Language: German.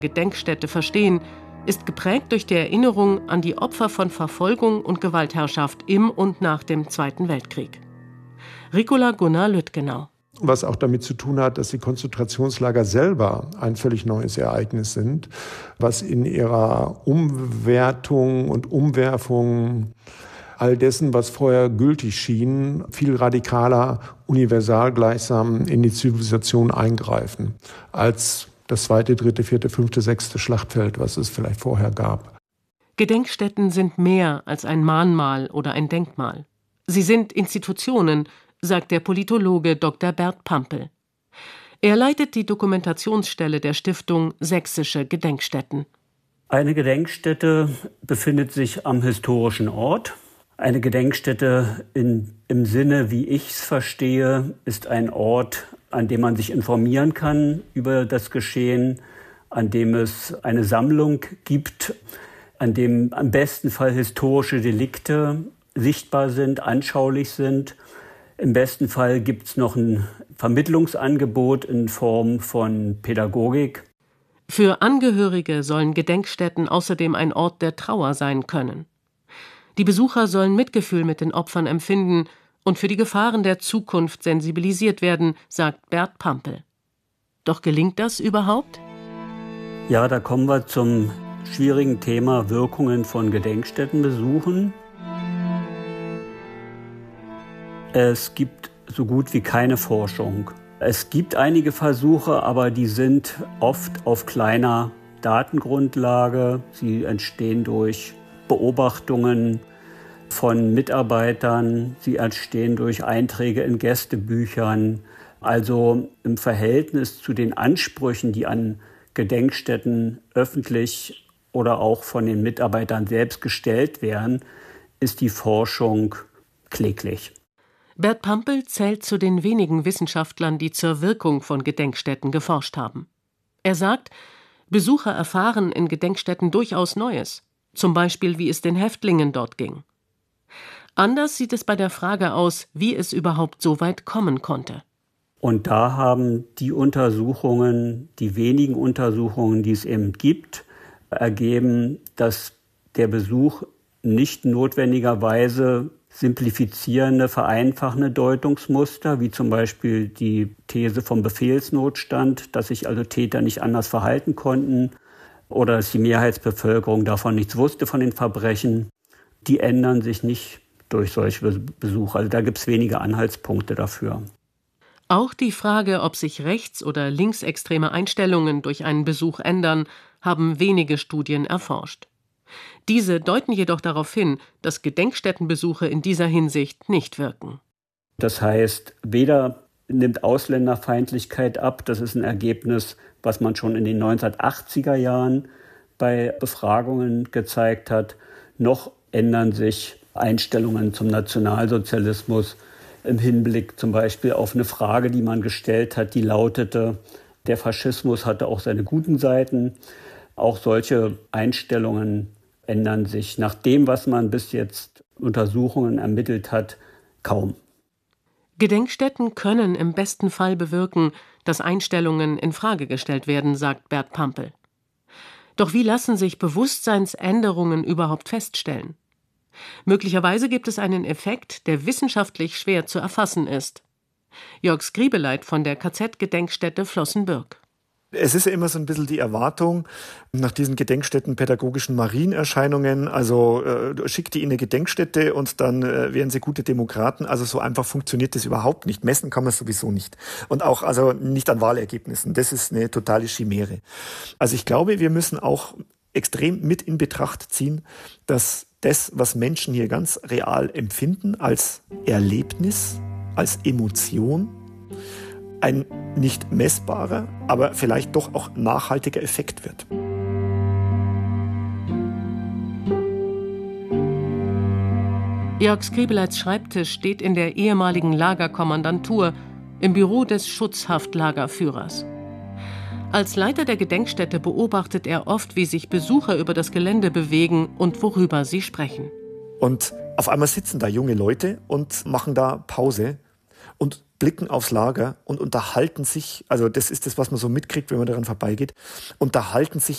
Gedenkstätte verstehen, ist geprägt durch die Erinnerung an die Opfer von Verfolgung und Gewaltherrschaft im und nach dem Zweiten Weltkrieg. Ricola Gunnar Lüttgenau. Was auch damit zu tun hat, dass die Konzentrationslager selber ein völlig neues Ereignis sind, was in ihrer Umwertung und Umwerfung all dessen, was vorher gültig schien, viel radikaler, universal gleichsam in die Zivilisation eingreifen, als das 2., 3., 4., 5., 6. Schlachtfeld, was es vielleicht vorher gab. Gedenkstätten sind mehr als ein Mahnmal oder ein Denkmal. Sie sind Institutionen, sagt der Politologe Dr. Bert Pampel. Er leitet die Dokumentationsstelle der Stiftung Sächsische Gedenkstätten. Eine Gedenkstätte befindet sich am historischen Ort. Eine Gedenkstätte im Sinne, wie ich es verstehe, ist ein Ort, an dem man sich informieren kann über das Geschehen, an dem es eine Sammlung gibt, an dem am besten Fall historische Delikte sichtbar sind, anschaulich sind. Im besten Fall gibt es noch ein Vermittlungsangebot in Form von Pädagogik. Für Angehörige sollen Gedenkstätten außerdem ein Ort der Trauer sein können. Die Besucher sollen Mitgefühl mit den Opfern empfinden und für die Gefahren der Zukunft sensibilisiert werden, sagt Bert Pampel. Doch gelingt das überhaupt? Ja, da kommen wir zum schwierigen Thema Wirkungen von Gedenkstättenbesuchen. Es gibt so gut wie keine Forschung. Es gibt einige Versuche, aber die sind oft auf kleiner Datengrundlage. Sie entstehen durch Beobachtungen von Mitarbeitern. Sie entstehen durch Einträge in Gästebüchern. Also im Verhältnis zu den Ansprüchen, die an Gedenkstätten öffentlich oder auch von den Mitarbeitern selbst gestellt werden, ist die Forschung kläglich. Bert Pampel zählt zu den wenigen Wissenschaftlern, die zur Wirkung von Gedenkstätten geforscht haben. Er sagt, Besucher erfahren in Gedenkstätten durchaus Neues, zum Beispiel wie es den Häftlingen dort ging. Anders sieht es bei der Frage aus, wie es überhaupt so weit kommen konnte. Und da haben die Untersuchungen, die wenigen Untersuchungen, die es eben gibt, ergeben, dass der Besuch nicht notwendigerweise simplifizierende, vereinfachende Deutungsmuster, wie zum Beispiel die These vom Befehlsnotstand, dass sich also Täter nicht anders verhalten konnten oder dass die Mehrheitsbevölkerung davon nichts wusste von den Verbrechen, die ändern sich nicht durch solche Besuche. Also da gibt es wenige Anhaltspunkte dafür. Auch die Frage, ob sich rechts- oder linksextreme Einstellungen durch einen Besuch ändern, haben wenige Studien erforscht. Diese deuten jedoch darauf hin, dass Gedenkstättenbesuche in dieser Hinsicht nicht wirken. Das heißt, weder nimmt Ausländerfeindlichkeit ab, das ist ein Ergebnis, was man schon in den 1980er Jahren bei Befragungen gezeigt hat, noch ändern sich Einstellungen zum Nationalsozialismus im Hinblick zum Beispiel auf eine Frage, die man gestellt hat, die lautete, der Faschismus hatte auch seine guten Seiten. Auch solche Einstellungen ändern sich nach dem, was man bis jetzt Untersuchungen ermittelt hat, kaum. Gedenkstätten können im besten Fall bewirken, dass Einstellungen in Frage gestellt werden, sagt Bert Pampel. Doch wie lassen sich Bewusstseinsänderungen überhaupt feststellen? Möglicherweise gibt es einen Effekt, der wissenschaftlich schwer zu erfassen ist. Jörg Skribeleit von der KZ-Gedenkstätte Flossenbürg. Es ist ja immer so ein bisschen die Erwartung nach diesen Gedenkstätten pädagogischen Marienerscheinungen, also schickt die in eine Gedenkstätte und dann wären sie gute Demokraten. Also so einfach funktioniert das überhaupt nicht. Messen kann man sowieso nicht. Und auch also nicht an Wahlergebnissen. Das ist eine totale Chimäre. Also ich glaube, wir müssen auch extrem mit in Betracht ziehen, dass das, was Menschen hier ganz real empfinden, als Erlebnis, als Emotion, ein nicht messbarer, aber vielleicht doch auch nachhaltiger Effekt wird. Jörg Skribeleits Schreibtisch steht in der ehemaligen Lagerkommandantur im Büro des Schutzhaftlagerführers. Als Leiter der Gedenkstätte beobachtet er oft, wie sich Besucher über das Gelände bewegen und worüber sie sprechen. Und auf einmal sitzen da junge Leute und machen da Pause und blicken aufs Lager und unterhalten sich, also das ist das, was man so mitkriegt, wenn man daran vorbeigeht, unterhalten sich